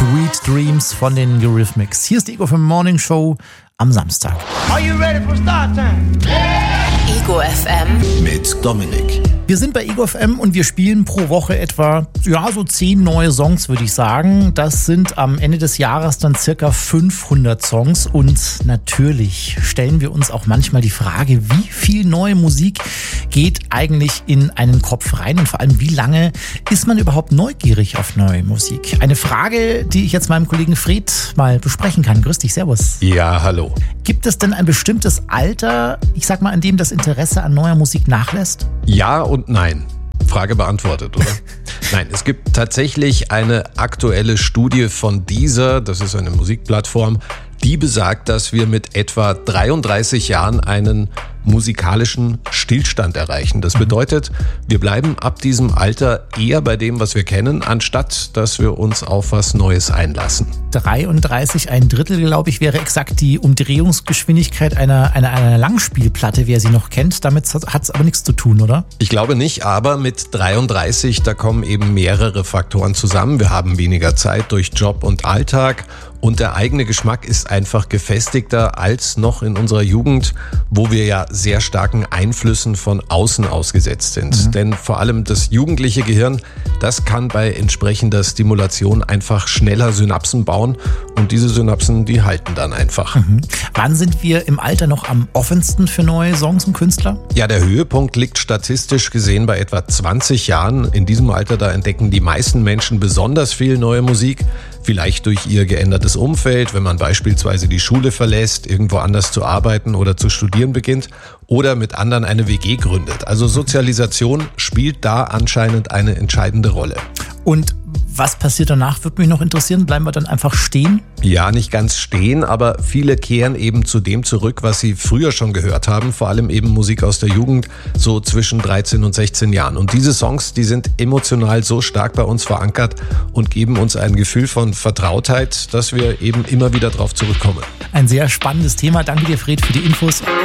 Sweet Dreams von den Eurythmics. Hier ist die Ego FM Morning Show am Samstag. Are you ready for start time? Ego FM mit Dominik. Wir sind bei Ego FM und wir spielen pro Woche etwa, so 10 neue Songs, würde ich sagen. Das sind am Ende des Jahres dann circa 500 Songs. Und natürlich stellen wir uns auch manchmal die Frage, wie viel neue Musik geht eigentlich in einen Kopf rein? Und vor allem, wie lange ist man überhaupt neugierig auf neue Musik? Eine Frage, die ich jetzt meinem Kollegen Fred mal besprechen kann. Grüß dich, servus. Ja, hallo. Gibt es denn ein bestimmtes Alter, ich sag mal, an dem das Interesse an neuer Musik nachlässt? Ja und nein. Frage beantwortet, oder? Nein, es gibt tatsächlich eine aktuelle Studie von Deezer, das ist eine Musikplattform, die besagt, dass wir mit etwa 33 Jahren einen musikalischen Stillstand erreichen. Das bedeutet, wir bleiben ab diesem Alter eher bei dem, was wir kennen, anstatt dass wir uns auf was Neues einlassen. 33, ein Drittel, glaube ich, wäre exakt die Umdrehungsgeschwindigkeit einer Langspielplatte, wer sie noch kennt. Damit hat es aber nichts zu tun, oder? Ich glaube nicht, aber mit 33, da kommen eben mehrere Faktoren zusammen. Wir haben weniger Zeit durch Job und Alltag und der eigene Geschmack ist einfach gefestigter als noch in unserer Jugend, wo wir ja sehr starken Einflüssen von außen ausgesetzt sind. Denn vor allem das jugendliche Gehirn, das kann bei entsprechender Stimulation einfach schneller Synapsen bauen und diese Synapsen, die halten dann einfach. Wann sind wir im Alter noch am offensten für neue Songs und Künstler? Ja, der Höhepunkt liegt statistisch gesehen bei etwa 20 Jahren. In diesem Alter, da entdecken die meisten Menschen besonders viel neue Musik. Vielleicht durch ihr geändertes Umfeld, wenn man beispielsweise die Schule verlässt, irgendwo anders zu arbeiten oder zu studieren beginnt oder mit anderen eine WG gründet. Also Sozialisation spielt da anscheinend eine entscheidende Rolle. Und was passiert danach, würde mich noch interessieren. Bleiben wir dann einfach stehen? Ja, nicht ganz stehen, aber viele kehren eben zu dem zurück, was sie früher schon gehört haben. Vor allem eben Musik aus der Jugend, so zwischen 13 und 16 Jahren. Und diese Songs, die sind emotional so stark bei uns verankert und geben uns ein Gefühl von Vertrautheit, dass wir eben immer wieder drauf zurückkommen. Ein sehr spannendes Thema. Danke dir, Fred, für die Infos.